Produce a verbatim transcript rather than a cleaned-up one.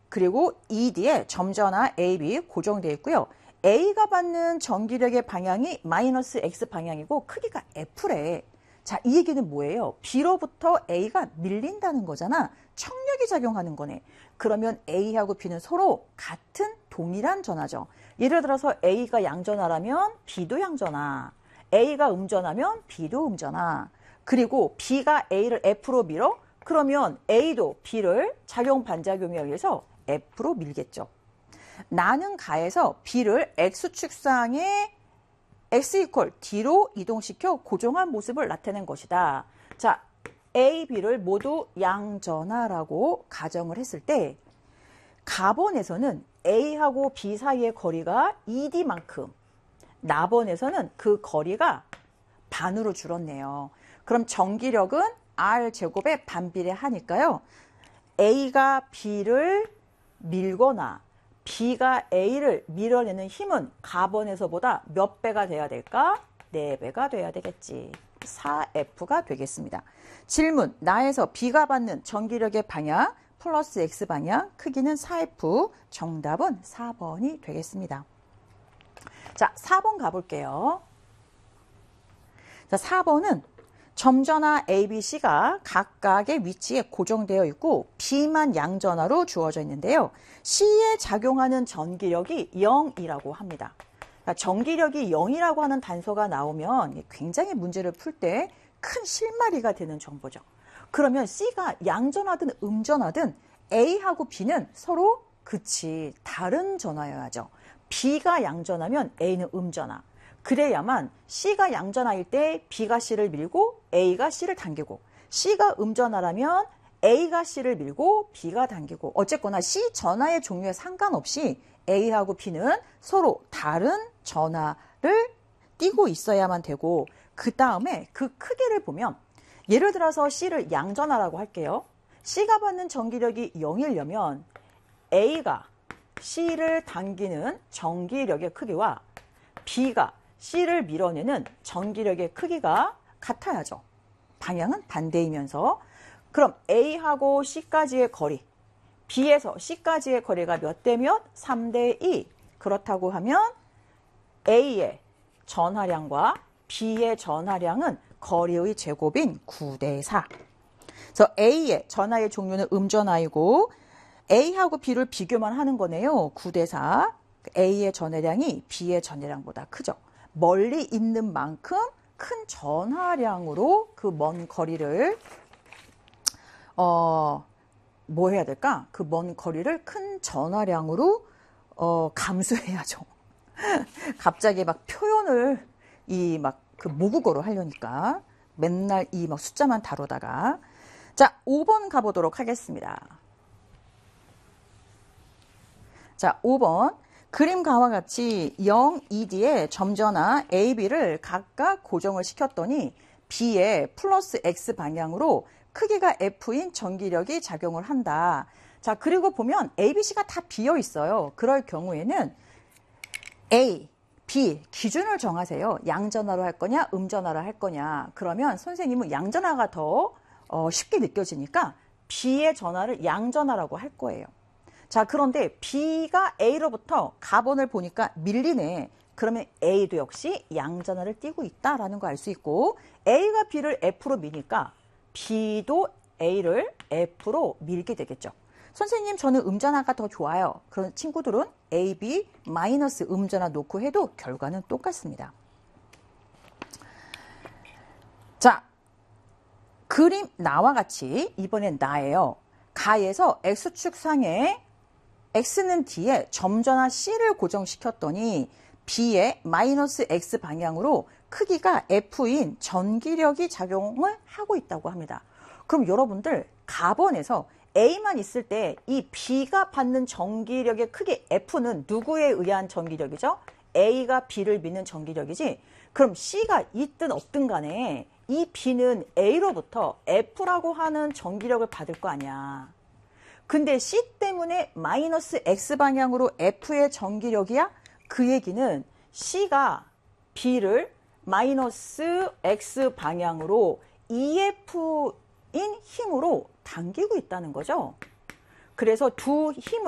그리고 이디에 점전화 에이비 고정되어 있고요. A가 받는 전기력의 방향이 마이너스 X 방향이고 크기가 F래. 자, 이 얘기는 뭐예요? B로부터 A가 밀린다는 거잖아. 청력이 작용하는 거네. 그러면 A하고 B는 서로 같은 동일한 전하죠. 예를 들어서 A가 양전하라면 B도 양전하. A가 음전하면 B도 음전하. 그리고 B가 A를 F로 밀어? 그러면 A도 B를 작용 반작용에 의해서 F로 밀겠죠. 나는 가에서 B를 X축상에 X 이퀄 D로 이동시켜 고정한 모습을 나타낸 것이다. 자, A, B를 모두 양전하라고 가정을 했을 때 가번에서는 A하고 B 사이의 거리가 이디만큼, 나번에서는 그 거리가 반으로 줄었네요. 그럼 전기력은 R제곱에 반비례하니까요. A가 B를 밀거나 B가 A를 밀어내는 힘은 가번에서보다 몇 배가 돼야 될까? 네 배가 돼야 되겠지. 사 에프가 되겠습니다. 질문, 나에서 B가 받는 전기력의 방향 플러스 X 방향, 크기는 사 에프, 정답은 사 번이 되겠습니다. 자, 사 번 가볼게요. 자, 사 번은 점전화 A, B, C가 각각의 위치에 고정되어 있고 B만 양전하로 주어져 있는데요. C에 작용하는 전기력이 영이라고 합니다. 그러니까 전기력이 영이라고 하는 단서가 나오면 굉장히 문제를 풀 때 큰 실마리가 되는 정보죠. 그러면 C가 양전하든 음전하든 A하고 B는 서로 그치 다른 전화여야죠. B가 양전하면 A는 음전하. 그래야만 C가 양전하일 때 B가 C를 밀고 A가 C를 당기고, C가 음전하라면 A가 C를 밀고 B가 당기고, 어쨌거나 C 전하의 종류에 상관없이 A하고 B는 서로 다른 전하를 띄고 있어야만 되고, 그 다음에 그 크기를 보면 예를 들어서 C를 양전하라고 할게요. C가 받는 전기력이 영이려면 A가 C를 당기는 전기력의 크기와 B가 C를 밀어내는 전기력의 크기가 같아야죠. 방향은 반대이면서. 그럼 A하고 C까지의 거리, B에서 C까지의 거리가 몇 대 몇? 삼 대 이. 그렇다고 하면 A의 전하량과 B의 전하량은 거리의 제곱인 구 대 사. 그래서 A의 전하의 종류는 음전하이고 A하고 B를 비교만 하는 거네요. 구 대 사. A의 전하량이 B의 전하량보다 크죠. 멀리 있는 만큼 큰 전하량으로 그 먼 거리를 어, 뭐 해야 될까? 그 먼 거리를 큰 전하량으로 어, 감수해야죠. 갑자기 막 표현을 이 막 그 모국어로 하려니까 맨날 이 막 숫자만 다루다가. 자, 오 번 가보도록 하겠습니다. 자, 오 번. 그림과와 같이 영, 이 디에 점전화 A, B를 각각 고정을 시켰더니 B의 플러스 X 방향으로 크기가 F인 전기력이 작용을 한다. 자, 그리고 보면 A, B, C가 다 비어 있어요. 그럴 경우에는 A, B 기준을 정하세요. 양전화로 할 거냐, 음전화로 할 거냐. 그러면 선생님은 양전화가 더 어, 쉽게 느껴지니까 B의 전화를 양전화라고 할 거예요. 자, 그런데 B가 A로부터 가번을 보니까 밀리네. 그러면 A도 역시 양전하를 띄고 있다라는 거 알 수 있고, A가 B를 F로 미니까 B도 A를 F로 밀게 되겠죠. 선생님, 저는 음전화가 더 좋아요. 그런 친구들은 A, B 마이너스 음전화 놓고 해도 결과는 똑같습니다. 자, 그림 나와 같이 이번엔 나예요. 가에서 X축 상에 X는 D에 점전화 C를 고정시켰더니 B의 마이너스 X 방향으로 크기가 F인 전기력이 작용을 하고 있다고 합니다. 그럼 여러분들 가번에서 A만 있을 때 이 B가 받는 전기력의 크기 F는 누구에 의한 전기력이죠? A가 B를 미는 전기력이지. 그럼 C가 있든 없든 간에 이 B는 A로부터 F라고 하는 전기력을 받을 거 아니야. 근데 C 때문에 마이너스 X 방향으로 F의 전기력이야? 그 얘기는 C가 B를 마이너스 X 방향으로 이에프인 힘으로 당기고 있다는 거죠. 그래서 두 힘을